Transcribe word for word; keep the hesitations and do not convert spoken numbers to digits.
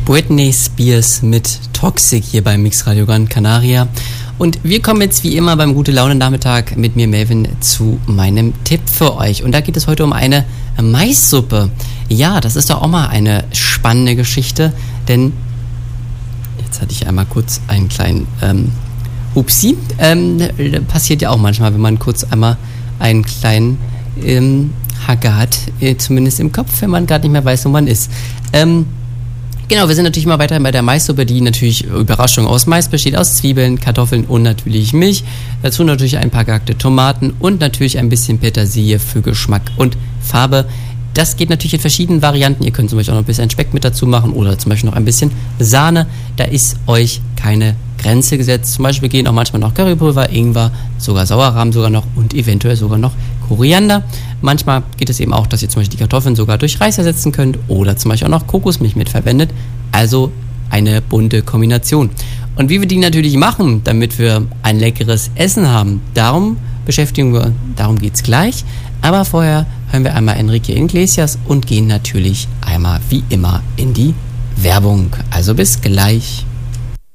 Britney Spears mit Toxic hier bei Mixradio Gran Canaria. Und wir kommen jetzt wie immer beim Gute-Laune-Nachmittag mit mir, Melvin, zu meinem Tipp für euch. Und da geht es heute um eine Maissuppe. Ja, das ist doch auch mal eine spannende Geschichte, denn jetzt hatte ich einmal kurz einen kleinen ähm, Upsi. Ähm, passiert ja auch manchmal, wenn man kurz einmal einen kleinen ähm, Hacker hat, äh, zumindest im Kopf, wenn man gerade nicht mehr weiß, wo man ist. Ähm, Genau, wir sind natürlich mal weiterhin bei der Maissuppe, die natürlich, Überraschung, aus Mais besteht, aus Zwiebeln, Kartoffeln und natürlich Milch. Dazu natürlich ein paar gehackte Tomaten und natürlich ein bisschen Petersilie für Geschmack und Farbe. Das geht natürlich in verschiedenen Varianten. Ihr könnt zum Beispiel auch noch ein bisschen Speck mit dazu machen oder zum Beispiel noch ein bisschen Sahne. Da ist euch keine Grenze gesetzt. Zum Beispiel gehen auch manchmal noch Currypulver, Ingwer, sogar Sauerrahm sogar noch und eventuell sogar noch Koriander. Manchmal geht es eben auch, dass ihr zum Beispiel die Kartoffeln sogar durch Reis ersetzen könnt oder zum Beispiel auch noch Kokosmilch mit verwendet. Also eine bunte Kombination. Und wie wir die natürlich machen, damit wir ein leckeres Essen haben, darum beschäftigen wir, darum geht's gleich. Aber vorher hören wir einmal Enrique Iglesias und gehen natürlich einmal wie immer in die Werbung. Also bis gleich.